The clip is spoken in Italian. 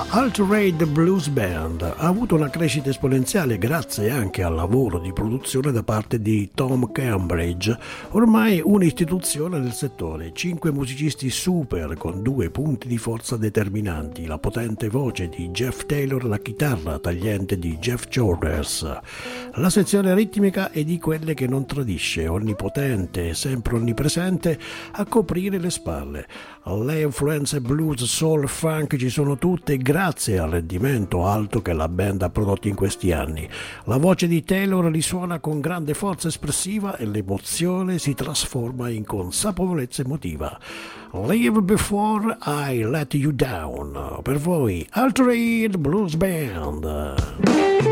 Altered Blues Band ha avuto una crescita esponenziale grazie anche al lavoro di produzione da parte di Tom Cambridge, ormai un'istituzione nel settore. 5 musicisti super con 2 punti di forza determinanti: la potente voce di Jeff Taylor e la chitarra tagliente di Jeff Childers. La sezione ritmica è di quelle che non tradisce, onnipotente e sempre onnipresente a coprire le spalle. Le influenze blues, soul, funk ci sono tutte grazie al rendimento alto che la band ha prodotto in questi anni. La voce di Taylor risuona con grande forza espressiva e l'emozione si trasforma in consapevolezza emotiva. Live Before I Let You Down. Per voi, Altered Blues Band.